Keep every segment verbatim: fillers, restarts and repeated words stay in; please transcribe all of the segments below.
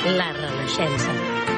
La Renaixença.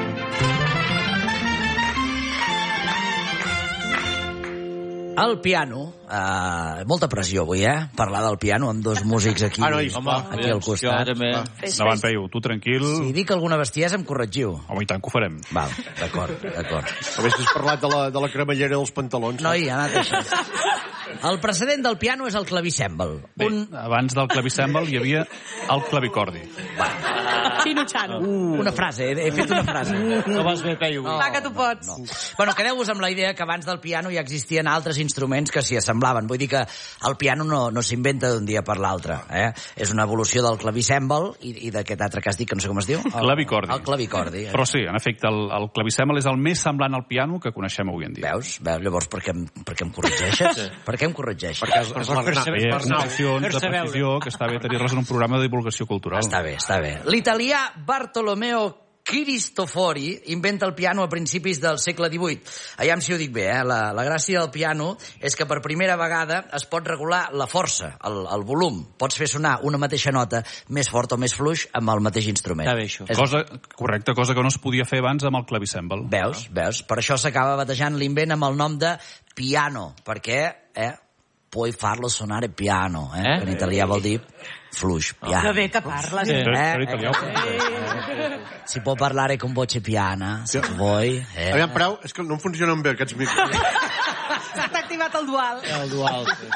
El piano, eh, molta pressió avui, eh? Parlar del piano amb dos músics aquí, ah, no, home, aquí al costat. Endavant, Peyu, tu tranquil. Si dic alguna bestiesa em corregiu. Home, i tant que ho farem. Val, d'acord, d'acord. Havies parlat de la, de la cremallera dels pantalons. No, hi ha anat això. El precedent del piano és el clavicèmbal. Bé, un... abans del clavicèmbal hi havia el clavicordi. Xino Xano. Uh, una frase, he, he fet una frase. No vas bé, Peyu. No, Va, que tu pots. No. Bueno, quedeu-vos amb la idea que abans del piano ja existien altres instruments que s'hi assemblaven. Vull dir que el piano no, no s'inventa d'un dia per l'altre. Eh? És una evolució del clavicèmbal i, i d'aquest altre que has dit, que no sé com es diu. El clavicordi. El clavicordi. Però sí, en efecte, el, el clavicèmbal és el més semblant al piano que coneixem avui en dia. Veus? Veus? Llavors, per què, em, per què em corregeixes? Sí. Per què em corregeixes? Perquè és, és l'Arnau. Hi ha condicions de precisió que està bé tenir-les en un programa de divulgació cultural. Està bé, està bé. L'italià Bartolomeo Cristofori inventa el piano a principis del segle divuit. Aviam si ho dic bé, eh? La, la gràcia del piano és que per primera vegada es pot regular la força, el, el volum. Pots fer sonar una mateixa nota més fort o més fluix amb el mateix instrument. Està bé, això. És... Cosa, correcte, cosa que no es podia fer abans amb el clavicèmbal. Veus, veus? Per això s'acaba batejant l'invent amb el nom de piano, perquè, eh, puoi farlo suonare piano, eh? eh? En italià vol dir fluix, piano. Que bé que parles. Sí. Eh? Eh? Eh? Si può parlare con voce piana, se vuoi. Eh? Aviam, prou, és que no em funcionen bé aquests micros. S'ha activat el dual. El dual, sí.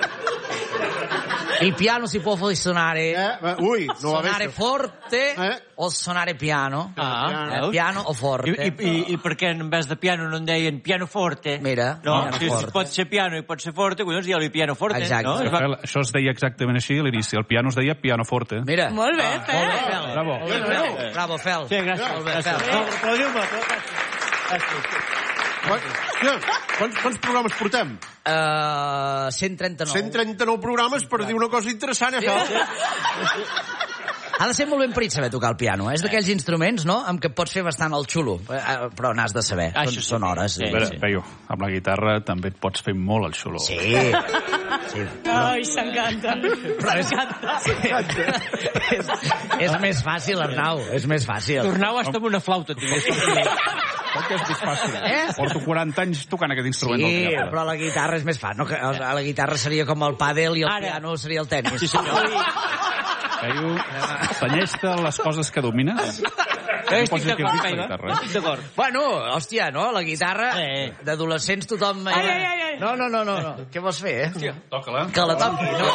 Il piano si può suonare, Eh? Ui, no va bé. suonare forte Eh? o suonare piano. Ah, Eh, piano o forte. I, i, i, I per què en vez de piano no en deien piano forte? Mira, no, piano si, forte. si pot ser piano i pot ser forte, collons, digue-li piano forte. Exacte. No? Es va... Rafael, això es deia exactament així a l'inici. El piano es deia pianoforte. Mira. Molt bé, Fel. Molt bé, Fel. Bravo. Molt bé, Fel. Bravo, Fel. Sí, gràcies. Molt bé, gràcies. Fel. No, aplaudiu-me. Gràcies. Hòstia, quants, quants programes portem? Uh, cent trenta-nou. cent trenta-nou programes per dir una cosa interessant, eh, Fel? Ha de ser molt ben parit saber tocar el piano. Eh? És d'aquells instruments, no?, amb què pots fer bastant el xulo. Eh, però n'has de saber. Ah, són, sí. són hores. Sí, A veure, sí. Peyu, amb la guitarra també et pots fer molt el xulo. Sí. sí. Ai, s'encanten. S'encanta. és, és més fàcil, Arnau. És més fàcil. Tornau hasta amb una flauta, tingués. Perquè és més fàcil. Eh? Porto quaranta anys tocant aquest instrument. Sí, del piano. però la guitarra és més fàcil. No, que, a la guitarra seria com el pàdel i el Ara. piano seria el tenis. Sí, senyor. Peyu, senyeix-te les coses que domines. Eh, estic d'acord, Peyu. Estic d'acord. Bueno, hòstia, no? La guitarra, Eh. d'adolescents tothom... Ai, ai, ai, ai. No, no, no, no, no. Què vols fer, eh? Toca-la. Que la toqui, no?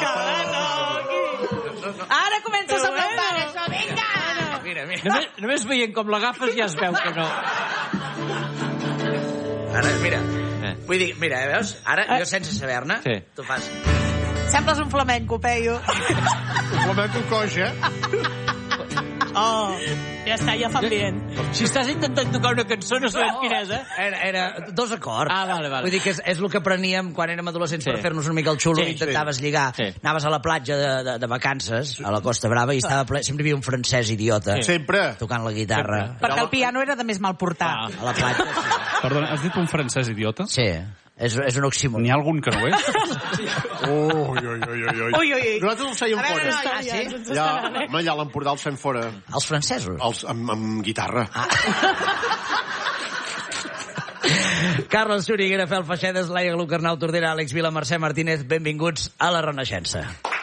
Ara comences a plantar això, vinga! Mira, mira. Només, només veient com l'agafes ja es veu que no. Ara, mira. Eh. Vull dir, mira, eh, veus? Ara, jo sense saber-ne, Sí. tu fas... Sembles un flamenco, Peyu. Flamenco coix, eh? Oh, ja està, ja fa ambient. Si estàs intentant tocar una cançó no sabem quina és, eh? Era, era dos acords. Ah, vale, vale. Vull dir que és, és el que apreníem quan érem adolescents Sí. per fer-nos una mica el xulo. Sí, Intentaves lligar. Sí. Anaves a la platja de, de, de vacances, a la Costa Brava, i estava ple... sempre hi havia un francès idiota Sempre. tocant la guitarra. Perquè el piano era de més mal portar. Ah. A la platja, sí. Perdona, has dit un francès idiota? Sí, és, és un oxímon. N'hi ha algun que no és? Ui, ui, ui, ui, ui. Ui, ui, ui. Nosaltres els seiem A veure, fora. noia, Ah, sí? ens Ja, estaran, eh? home, ja a l'Empordà els fem fora. Els francesos. Els, amb, amb guitarra. Carles Xuriguera, Fel Feixedes, Laia Glucarnau Tordera, Àlex Vila, Mercè Martínez, benvinguts a la Renaixença.